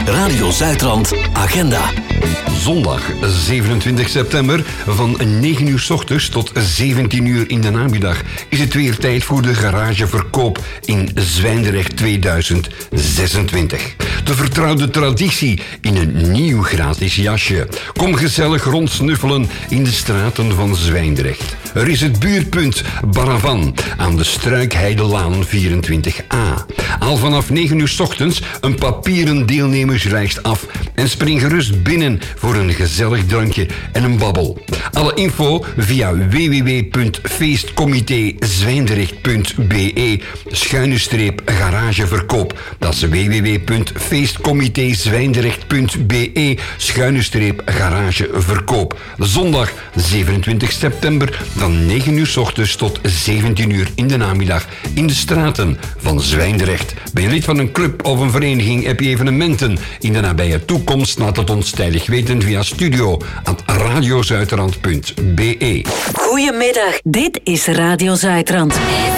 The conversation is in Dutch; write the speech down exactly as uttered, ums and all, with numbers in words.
Radio Zuidrand Agenda. Zondag zevenentwintig september van negen uur 's ochtends tot zeventien uur in de namiddag is het weer tijd voor de garageverkoop in Zwijndrecht tweeduizend zesentwintig. De vertrouwde traditie in een nieuw gratis jasje. Kom gezellig rondsnuffelen in de straten van Zwijndrecht. Er is het buurtpunt Baravan aan de Struikheidelaan vierentwintig a. Al vanaf negen uur 's ochtends een papieren deelnemerslijst af en spring gerust binnen voor een gezellig drankje en een babbel. Alle info via w w w punt feestcomité-zwijndrecht punt b e schuine streep garageverkoop. Dat is w w w punt feestcomité-zwijndrecht punt b e schuine streep garageverkoop. Zondag zevenentwintig september van negen uur 's ochtends tot zeventien uur in de namiddag in de straten van Zwijndrecht. Ben je lid van een club of een vereniging? Heb je evenementen in de nabije toekomst? Laat het ons tijdig weten via studio at radiozuidrand punt b e. Goedemiddag, dit is Radio Zuidrand.